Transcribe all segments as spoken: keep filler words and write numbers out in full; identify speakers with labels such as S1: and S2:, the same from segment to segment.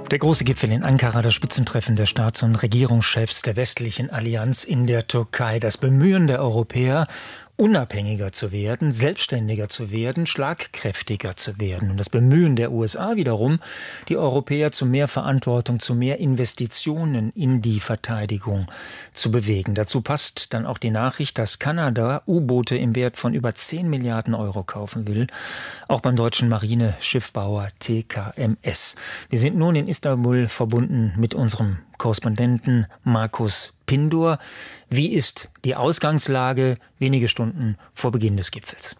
S1: Der große Gipfel in Ankara, das Spitzentreffen der Staats- und Regierungschefs der westlichen Allianz in der Türkei. Das Bemühen der Europäer, unabhängiger zu werden, selbstständiger zu werden, schlagkräftiger zu werden. Und das Bemühen der U S A wiederum, die Europäer zu mehr Verantwortung, zu mehr Investitionen in die Verteidigung zu bewegen. Dazu passt dann auch die Nachricht, dass Kanada U-Boote im Wert von über zehn Milliarden Euro kaufen will, auch beim deutschen Marineschiffbauer T K M S. Wir sind nun in Istanbul verbunden mit unserem Korrespondenten Markus Pindor. Wie ist die Ausgangslage wenige Stunden vor Beginn des Gipfels?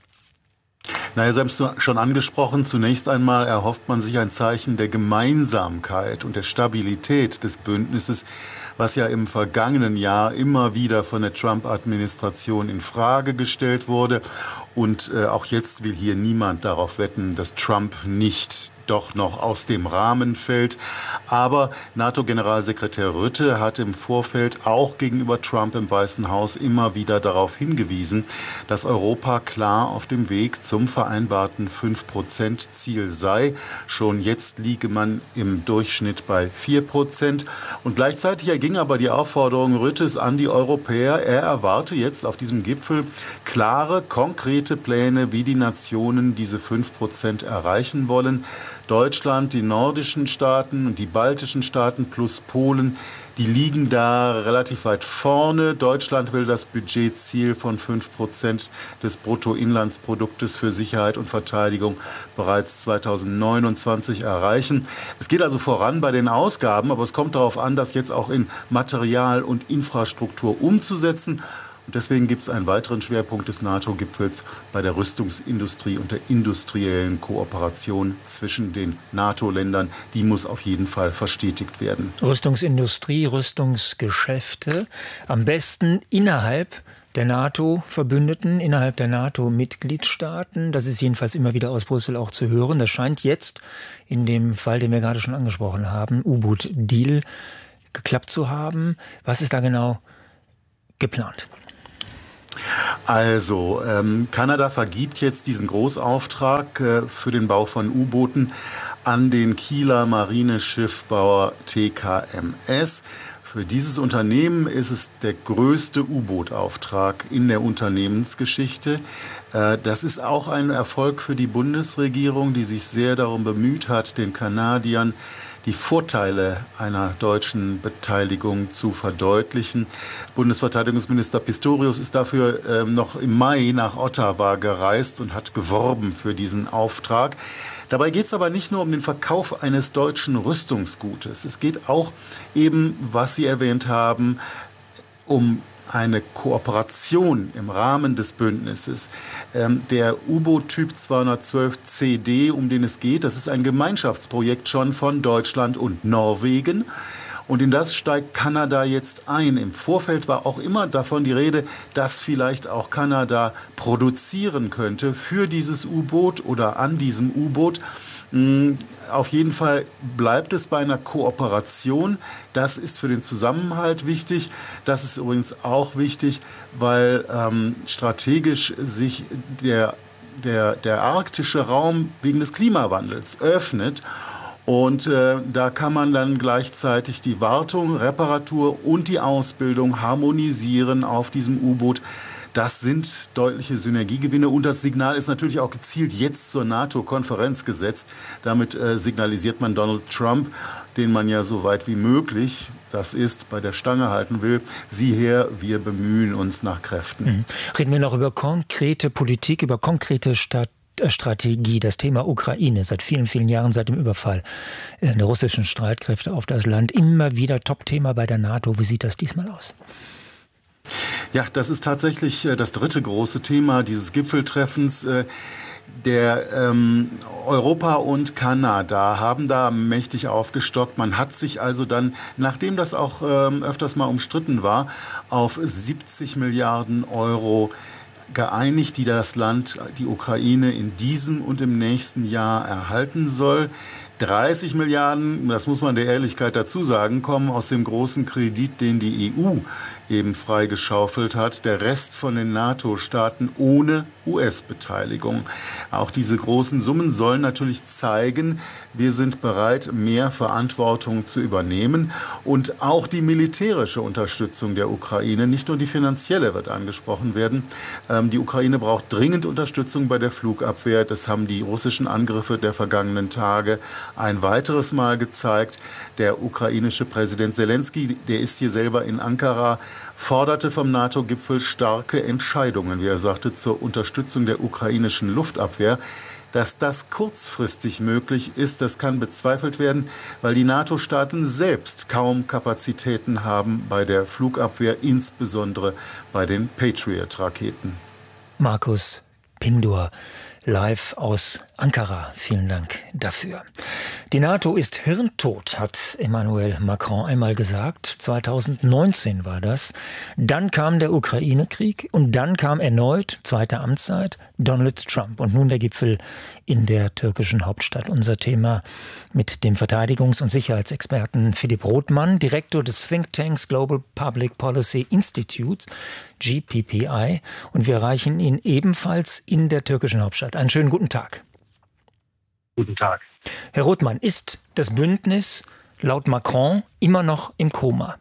S2: Naja, Sie haben es schon angesprochen. Zunächst einmal erhofft man sich ein Zeichen der Gemeinsamkeit und der Stabilität des Bündnisses, was ja im vergangenen Jahr immer wieder von der Trump-Administration in Frage gestellt wurde. Und äh, auch jetzt will hier niemand darauf wetten, dass Trump nicht doch noch aus dem Rahmen fällt. Aber NATO-Generalsekretär Rutte hat im Vorfeld auch gegenüber Trump im Weißen Haus immer wieder darauf hingewiesen, dass Europa klar auf dem Weg zum vereinbarten fünf Prozent Ziel sei. Schon jetzt liege man im Durchschnitt bei vier Prozent. Und gleichzeitig erging aber die Aufforderung Rüttes an die Europäer, er erwarte jetzt auf diesem Gipfel klare, konkrete Pläne, wie die Nationen diese fünf Prozent erreichen wollen. Deutschland, die nordischen Staaten und die baltischen Staaten plus Polen, die liegen da relativ weit vorne. Deutschland will das Budgetziel von fünf Prozent des Bruttoinlandsproduktes für Sicherheit und Verteidigung bereits zweitausendneunundzwanzig erreichen. Es geht also voran bei den Ausgaben, aber es kommt darauf an, das jetzt auch in Material und Infrastruktur umzusetzen. Und deswegen gibt es einen weiteren Schwerpunkt des NATO-Gipfels bei der Rüstungsindustrie und der industriellen Kooperation zwischen den NATO-Ländern. Die muss auf jeden Fall verstetigt werden.
S1: Rüstungsindustrie, Rüstungsgeschäfte, am besten innerhalb der NATO-Verbündeten, innerhalb der NATO-Mitgliedstaaten. Das ist jedenfalls immer wieder aus Brüssel auch zu hören. Das scheint jetzt in dem Fall, den wir gerade schon angesprochen haben, U-Boot-Deal, geklappt zu haben. Was ist da genau geplant?
S2: Also, ähm, Kanada vergibt jetzt diesen Großauftrag äh, für den Bau von U-Booten an den Kieler Marineschiffbauer T K M S. Für dieses Unternehmen ist es der größte U-Boot-Auftrag in der Unternehmensgeschichte. Äh, das ist auch ein Erfolg für die Bundesregierung, die sich sehr darum bemüht hat, den Kanadiern die Vorteile einer deutschen Beteiligung zu verdeutlichen. Bundesverteidigungsminister Pistorius ist dafür äh, noch im Mai nach Ottawa gereist und hat geworben für diesen Auftrag. Dabei geht es aber nicht nur um den Verkauf eines deutschen Rüstungsgutes. Es geht auch eben, was Sie erwähnt haben, um eine Kooperation im Rahmen des Bündnisses. Ähm, der U-Boot-Typ zweihundertzwölf C D, um den es geht, das ist ein Gemeinschaftsprojekt schon von Deutschland und Norwegen. Und in das steigt Kanada jetzt ein. Im Vorfeld war auch immer davon die Rede, dass vielleicht auch Kanada produzieren könnte für dieses U-Boot oder an diesem U-Boot. Auf jeden Fall bleibt es bei einer Kooperation. Das ist für den Zusammenhalt wichtig. Das ist übrigens auch wichtig, weil ähm, strategisch sich der, der, der arktische Raum wegen des Klimawandels öffnet. Und äh, da kann man dann gleichzeitig die Wartung, Reparatur und die Ausbildung harmonisieren auf diesem U-Boot. Das sind deutliche Synergiegewinne und das Signal ist natürlich auch gezielt jetzt zur NATO-Konferenz gesetzt. Damit äh, signalisiert man Donald Trump, den man ja so weit wie möglich, das ist, bei der Stange halten will. Sieh her, wir bemühen uns nach Kräften.
S1: Mhm. Reden wir noch über konkrete Politik, über konkrete Stadt. Strategie, das Thema Ukraine, seit vielen, vielen Jahren, seit dem Überfall der russischen Streitkräfte auf das Land, immer wieder Top-Thema bei der NATO. Wie sieht das diesmal aus?
S2: Ja, das ist tatsächlich das dritte große Thema dieses Gipfeltreffens. Der ähm, Europa und Kanada haben da mächtig aufgestockt. Man hat sich also dann, nachdem das auch ähm, öfters mal umstritten war, auf siebzig Milliarden Euro geeinigt, die das Land, die Ukraine, in diesem und im nächsten Jahr erhalten soll. dreißig Milliarden, das muss man der Ehrlichkeit dazu sagen, kommen aus dem großen Kredit, den die E U eben freigeschaufelt hat. Der Rest von den NATO-Staaten ohne U S-Beteiligung. Auch diese großen Summen sollen natürlich zeigen, wir sind bereit, mehr Verantwortung zu übernehmen. Und auch die militärische Unterstützung der Ukraine, nicht nur die finanzielle, wird angesprochen werden. Ähm, die Ukraine braucht dringend Unterstützung bei der Flugabwehr. Das haben die russischen Angriffe der vergangenen Tage ein weiteres Mal gezeigt. Der ukrainische Präsident Selenskyj, der ist hier selber in Ankara, forderte vom NATO-Gipfel starke Entscheidungen, wie er sagte, zur Unterstützung der ukrainischen Luftabwehr. Dass das kurzfristig möglich ist, das kann bezweifelt werden, weil die NATO-Staaten selbst kaum Kapazitäten haben bei der Flugabwehr, insbesondere bei den Patriot-Raketen.
S1: Markus Pindur, live aus Ankara. Vielen Dank dafür. Die NATO ist hirntot, hat Emmanuel Macron einmal gesagt. zweitausendneunzehn war das. Dann kam der Ukraine-Krieg und dann kam erneut, zweite Amtszeit, Donald Trump. Und nun der Gipfel in der türkischen Hauptstadt. Unser Thema mit dem Verteidigungs- und Sicherheitsexperten Philipp Rothmann, Direktor des Thinktanks Global Public Policy Institute, G P P I. Und wir erreichen ihn ebenfalls in der türkischen Hauptstadt. Einen schönen guten Tag.
S3: Guten Tag.
S1: Herr Rothmann, ist das Bündnis laut Macron immer noch im Koma?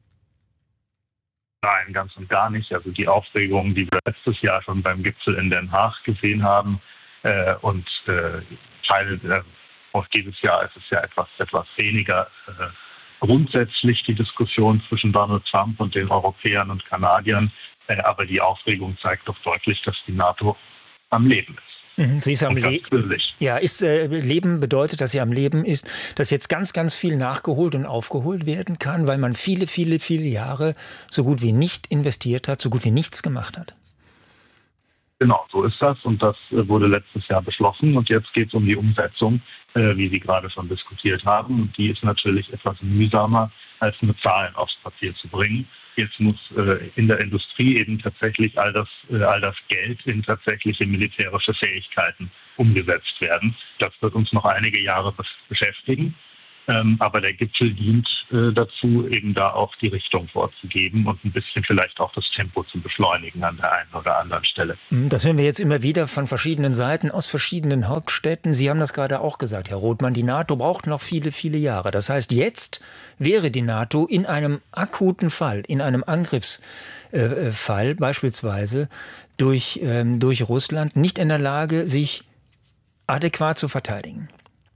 S3: Nein, ganz und gar nicht. Also die Aufregung, die wir letztes Jahr schon beim Gipfel in Den Haag gesehen haben äh, und äh, Teile äh, auch dieses Jahr ist es ja etwas, etwas weniger äh, grundsätzlich die Diskussion zwischen Donald Trump und den Europäern und Kanadiern. Äh, aber die Aufregung zeigt doch deutlich, dass die NATO am Leben ist.
S1: Sie ist am Leben. Ja, ist, äh, Leben bedeutet, dass sie am Leben ist, dass jetzt ganz, ganz viel nachgeholt und aufgeholt werden kann, weil man viele, viele, viele Jahre so gut wie nicht investiert hat, so gut wie nichts gemacht hat.
S3: Genau, so ist das und das wurde letztes Jahr beschlossen und jetzt geht es um die Umsetzung, äh, wie Sie gerade schon diskutiert haben. Und die ist natürlich etwas mühsamer, als nur Zahlen aufs Papier zu bringen. Jetzt muss äh, in der Industrie eben tatsächlich all das, äh, all das Geld in tatsächliche militärische Fähigkeiten umgesetzt werden. Das wird uns noch einige Jahre beschäftigen. Ähm, aber der Gipfel dient äh, dazu, eben da auch die Richtung vorzugeben und ein bisschen vielleicht auch das Tempo zu beschleunigen an der einen oder anderen Stelle.
S1: Das hören wir jetzt immer wieder von verschiedenen Seiten, aus verschiedenen Hauptstädten. Sie haben das gerade auch gesagt, Herr Rothmann, die NATO braucht noch viele, viele Jahre. Das heißt, jetzt wäre die NATO in einem akuten Fall, in einem Angriffsfall äh, beispielsweise durch, ähm, durch Russland nicht in der Lage, sich adäquat zu verteidigen.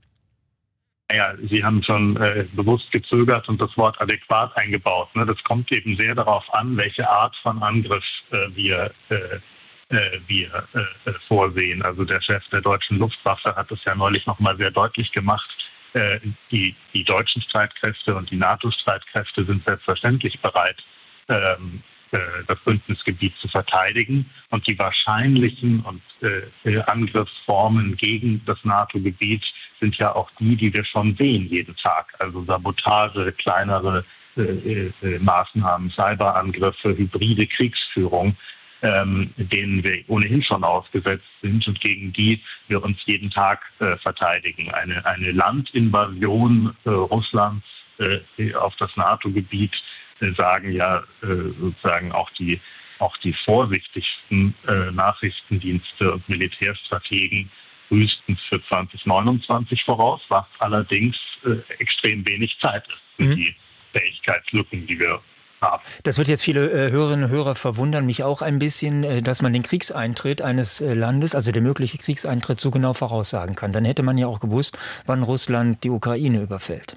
S3: Ja, Sie haben schon äh, bewusst gezögert und das Wort adäquat eingebaut. Ne? Das kommt eben sehr darauf an, welche Art von Angriff äh, wir, äh, äh, wir äh, vorsehen. Also der Chef der deutschen Luftwaffe hat es ja neulich nochmal sehr deutlich gemacht. Äh, die, die deutschen Streitkräfte und die NATO-Streitkräfte sind selbstverständlich bereit, ähm, das Bündnisgebiet zu verteidigen. Und die wahrscheinlichen und äh, Angriffsformen gegen das NATO-Gebiet sind ja auch die, die wir schon sehen jeden Tag. Also Sabotage, kleinere äh, äh, Maßnahmen, Cyberangriffe, hybride Kriegsführung, ähm, denen wir ohnehin schon ausgesetzt sind und gegen die wir uns jeden Tag äh, verteidigen. Eine, eine Landinvasion äh, Russlands äh, auf das NATO-Gebiet sagen ja äh, sozusagen auch die auch die vorsichtigsten äh, Nachrichtendienste und Militärstrategen frühestens für zwanzig neunundzwanzig voraus, was allerdings äh, extrem wenig Zeit ist für mhm. die Fähigkeitslücken, die wir haben.
S1: Das wird jetzt viele äh, Hörerinnen und Hörer verwundern, mich auch ein bisschen, äh, dass man den Kriegseintritt eines äh, Landes, also der mögliche Kriegseintritt, so genau voraussagen kann. Dann hätte man ja auch gewusst, wann Russland die Ukraine überfällt.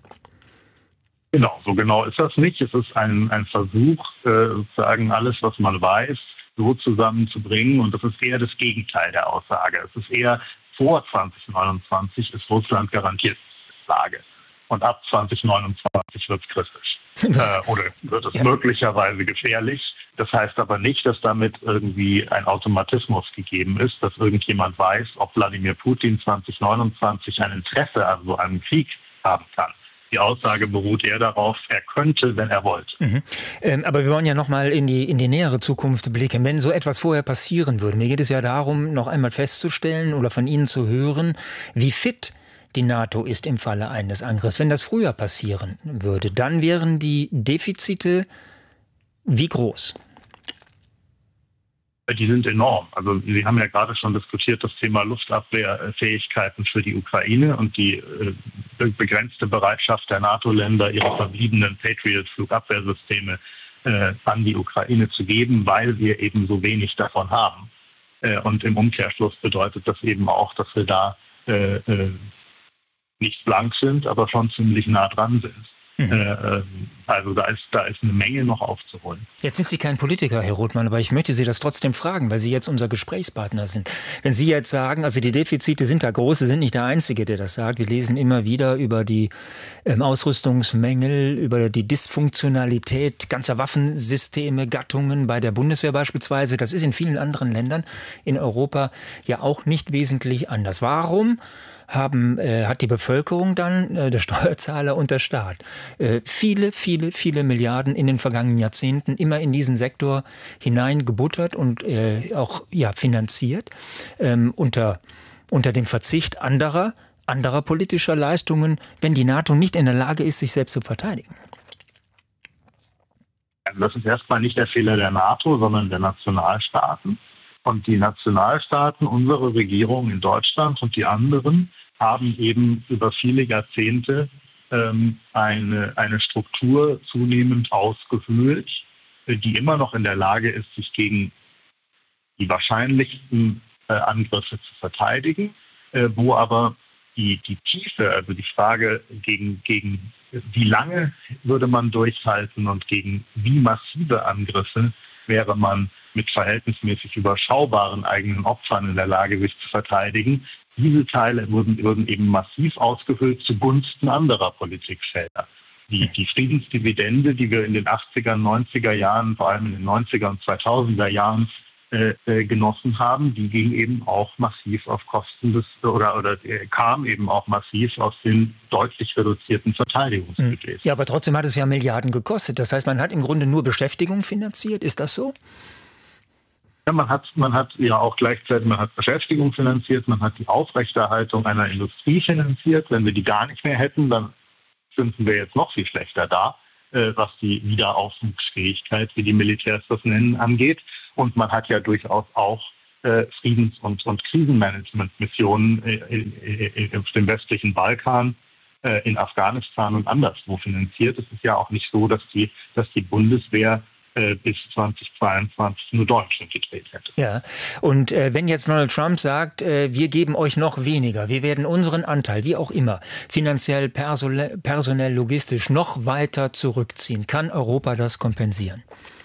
S3: Genau, so genau ist das nicht. Es ist ein, ein Versuch, äh, sozusagen alles, was man weiß, so zusammenzubringen. Und das ist eher das Gegenteil der Aussage. Es ist eher vor zwanzig neunundzwanzig ist Russland garantiert in der Lage. Und ab zwanzig neunundzwanzig wird es kritisch. äh, oder wird es ja. möglicherweise gefährlich. Das heißt aber nicht, dass damit irgendwie ein Automatismus gegeben ist, dass irgendjemand weiß, ob Wladimir Putin zwanzig neunundzwanzig ein Interesse an so einem Krieg haben kann. Die Aussage beruht eher darauf, er könnte, wenn er wollte.
S1: Mhm. Ähm, aber wir wollen ja noch mal in die, in die nähere Zukunft blicken. Wenn so etwas vorher passieren würde, mir geht es ja darum, noch einmal festzustellen oder von Ihnen zu hören, wie fit die NATO ist im Falle eines Angriffs. Wenn das früher passieren würde, dann wären die Defizite wie groß?
S3: die sind enorm. Also Sie haben ja gerade schon diskutiert das Thema Luftabwehrfähigkeiten für die Ukraine und die äh, begrenzte Bereitschaft der NATO-Länder, ihre verbliebenen Patriot-Flugabwehrsysteme äh, an die Ukraine zu geben, weil wir eben so wenig davon haben. Äh, und im Umkehrschluss bedeutet das eben auch, dass wir da äh, äh, nicht blank sind, aber schon ziemlich nah dran sind. Mhm. Äh, also da ist, da ist eine Menge noch aufzuholen.
S1: Jetzt sind Sie kein Politiker, Herr Rothmann, aber ich möchte Sie das trotzdem fragen, weil Sie jetzt unser Gesprächspartner sind. Wenn Sie jetzt sagen, also die Defizite sind da groß, Sie sind nicht der Einzige, der das sagt. Wir lesen immer wieder über die ähm, Ausrüstungsmängel, über die Dysfunktionalität ganzer Waffensysteme, Gattungen bei der Bundeswehr beispielsweise. Das ist in vielen anderen Ländern in Europa ja auch nicht wesentlich anders. Warum haben, äh, hat die Bevölkerung dann, äh, der Steuerzahler und der Staat, äh, viele, viele, viele Milliarden in den vergangenen Jahrzehnten immer in diesen Sektor hineingebuttert und äh, auch ja, finanziert, ähm, unter, unter dem Verzicht anderer, anderer politischer Leistungen, wenn die NATO nicht in der Lage ist, sich selbst zu verteidigen?
S3: Das ist erstmal nicht der Fehler der NATO, sondern der Nationalstaaten. Und die Nationalstaaten, unsere Regierung in Deutschland und die anderen, haben eben über viele Jahrzehnte ähm, eine, eine Struktur zunehmend ausgehöhlt, die immer noch in der Lage ist, sich gegen die wahrscheinlichsten äh, Angriffe zu verteidigen, äh, wo aber die, die Tiefe, also die Frage, gegen, gegen wie lange würde man durchhalten und gegen wie massive Angriffe wäre man mit verhältnismäßig überschaubaren eigenen Opfern in der Lage, sich zu verteidigen. Diese Teile wurden, wurden eben massiv ausgehöhlt zugunsten anderer Politikfelder. Die, die Friedensdividende, die wir in den achtziger, neunziger Jahren, vor allem in den neunziger und zweitausender Jahren äh, äh, genossen haben, die ging eben auch massiv auf Kosten des, oder, oder äh, kam eben auch massiv aus den deutlich reduzierten Verteidigungsbudgets.
S1: Ja, aber trotzdem hat es ja Milliarden gekostet. Das heißt, man hat im Grunde nur Beschäftigung finanziert. Ist das so?
S3: Ja, man hat, man hat ja auch gleichzeitig, man hat Beschäftigung finanziert, man hat die Aufrechterhaltung einer Industrie finanziert. Wenn wir die gar nicht mehr hätten, dann stünden wir jetzt noch viel schlechter da, äh, was die Wiederaufwuchsfähigkeit, wie die Militärs das nennen, angeht. Und man hat ja durchaus auch äh, Friedens- und, und Krisenmanagement-Missionen äh, auf dem westlichen Balkan, äh, in Afghanistan und anderswo finanziert. Es ist ja auch nicht so, dass die, dass die Bundeswehr bis zweitausendzweiundzwanzig nur Deutschland gedreht hätte.
S1: Ja, und äh, wenn jetzt Donald Trump sagt, äh, wir geben euch noch weniger, wir werden unseren Anteil, wie auch immer, finanziell, personell, personell, logistisch noch weiter zurückziehen, kann Europa das kompensieren?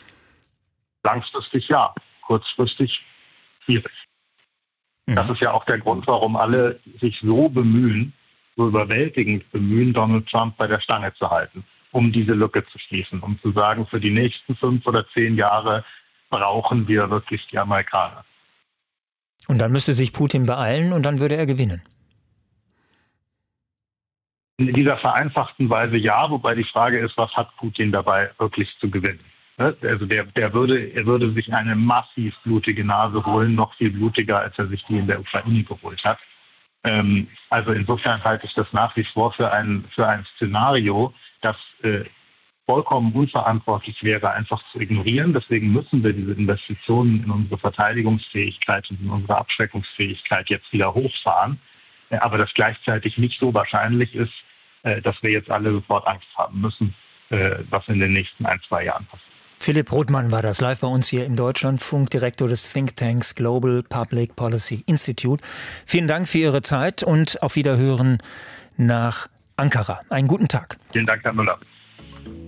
S3: Langfristig ja, kurzfristig schwierig. Mhm. Das ist ja auch der Grund, warum alle sich so bemühen, so überwältigend bemühen, Donald Trump bei der Stange zu halten, um diese Lücke zu schließen, um zu sagen, für die nächsten fünf oder zehn Jahre brauchen wir wirklich die Amerikaner.
S1: Und dann müsste sich Putin beeilen und dann würde er gewinnen.
S3: In dieser vereinfachten Weise ja, wobei die Frage ist, was hat Putin dabei wirklich zu gewinnen? Also der, der würde, er würde sich eine massiv blutige Nase holen, noch viel blutiger, als er sich die in der Ukraine geholt hat. Also insofern halte ich das nach wie vor für ein, für ein Szenario, das äh, vollkommen unverantwortlich wäre, einfach zu ignorieren. Deswegen müssen wir diese Investitionen in unsere Verteidigungsfähigkeit und in unsere Abschreckungsfähigkeit jetzt wieder hochfahren. Äh, aber das gleichzeitig nicht so wahrscheinlich ist, äh, dass wir jetzt alle sofort Angst haben müssen, äh, was in den nächsten ein, zwei Jahren passiert.
S1: Philipp Rothmann war das live bei uns hier im Deutschlandfunk, Direktor des Thinktanks Global Public Policy Institute. Vielen Dank für Ihre Zeit und auf Wiederhören nach Ankara. Einen guten Tag.
S3: Vielen Dank, Herr Müller.